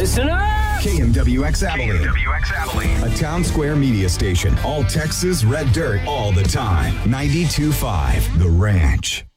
Listen up! KMWX Abilene. A town square media station. All Texas red dirt all the time. 92.5 The Ranch.